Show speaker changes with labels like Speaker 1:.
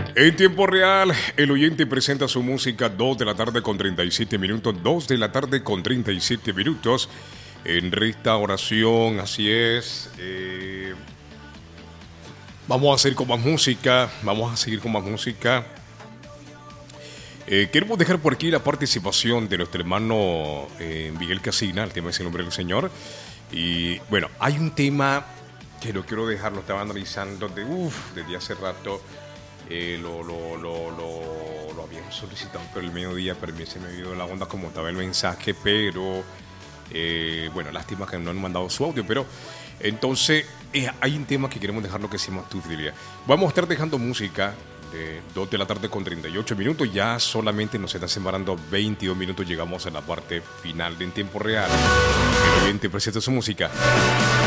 Speaker 1: En tiempo real, el oyente presenta su música 2 de la tarde con 37 minutos, 2 de la tarde con 37 minutos en restauración, así es. Vamos a seguir con más música, queremos dejar por aquí la participación de nuestro hermano Miguel Casina, el tema es el nombre del Señor. Y bueno, hay un tema que no quiero dejar, lo estaba analizando desde hace rato. Lo habían solicitado por el mediodía, pero se me olvidó la onda como estaba el mensaje, pero bueno, lástima que no han mandado su audio, pero entonces hay un tema que queremos dejar, lo que se llama tu fidelidad. Vamos a estar dejando música de 2 de la tarde con 38 minutos, ya solamente nos está separando 22 minutos, llegamos a la parte final de En Tiempo Real. El oyente presenta su música.